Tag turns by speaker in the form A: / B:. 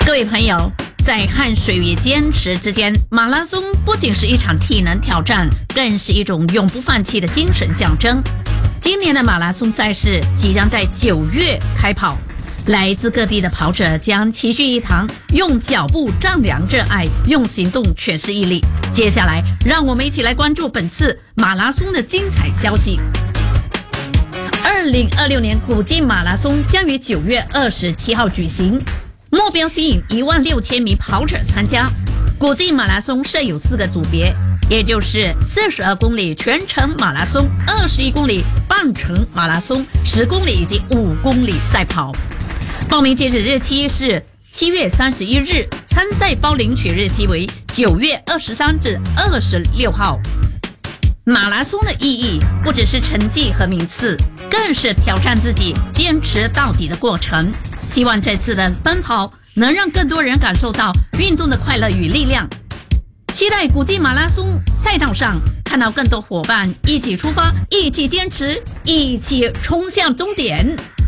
A: 各位朋友，在汗水与坚持之间，马拉松不仅是一场体能挑战，更是一种永不放弃的精神象征。今年的马拉松赛事即将在9月开跑，来自各地的跑者将齐聚一堂，用脚步丈量热爱，用行动诠释毅力。接下来，让我们一起来关注本次马拉松的精彩消息。2026年古晋马拉松将于9月27号举行，目标吸引16000名跑者参加。古晋马拉松设有4个组别，也就是42公里全程马拉松、21公里半程马拉松、10公里以及5公里赛跑。报名截止日期是7月31日，参赛包领取日期为9月23至26号。马拉松的意义不只是成绩和名次，更是挑战自己、坚持到底的过程。希望这次的奔跑能让更多人感受到运动的快乐与力量。期待古晋马拉松赛道上看到更多伙伴一起出发，一起坚持，一起冲向终点。